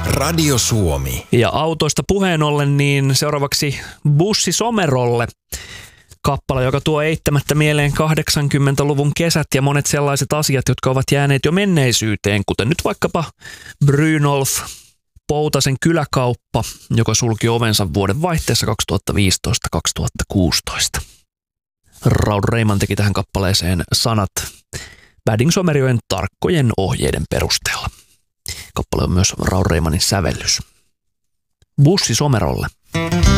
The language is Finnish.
Radio Suomi. Ja autoista puheen ollen, niin seuraavaksi Bussi Somerolle. Kappale, joka tuo eittämättä mieleen 80-luvun kesät ja monet sellaiset asiat, jotka ovat jääneet jo menneisyyteen, kuten nyt vaikkapa Brynolf Poutasen kyläkauppa, joka sulki ovensa vuoden vaihteessa 2015-2016. Raul Reiman teki tähän kappaleeseen sanat Väding-Somerjoen tarkkojen ohjeiden perusteella. Kappale on myös Raul Reimanin sävellys. Bussi Somerolle.